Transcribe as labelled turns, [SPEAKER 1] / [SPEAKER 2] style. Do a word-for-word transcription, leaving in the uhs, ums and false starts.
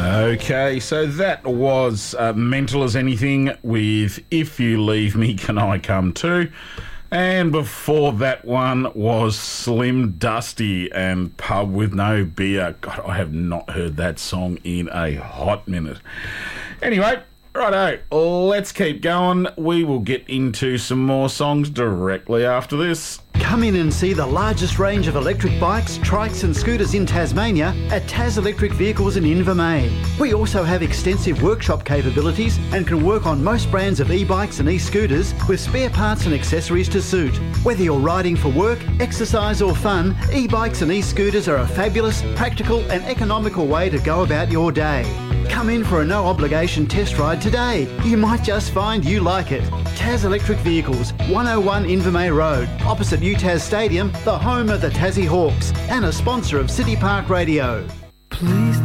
[SPEAKER 1] Okay, so that was uh, Mental as Anything with If You Leave Me, Can I Come Too? And before that one was Slim Dusty and Pub With No Beer. God, I have not heard that song in a hot minute. Anyway, righto, let's keep going. We will get into some more songs directly after this.
[SPEAKER 2] Come in and see the largest range of electric bikes, trikes and scooters in Tasmania at Tas Electric Vehicles in Invermay. We also have extensive workshop capabilities and can work on most brands of e-bikes and e-scooters with spare parts and accessories to suit. Whether you're riding for work, exercise or fun, e-bikes and e-scooters are a fabulous, practical and economical way to go about your day. Come in for a no-obligation test ride today. You might just find you like it. Tas Electric Vehicles, one oh one Invermay Road, opposite U Tas Stadium, the home of the Tassie Hawks, and a sponsor of City Park Radio.
[SPEAKER 3] Please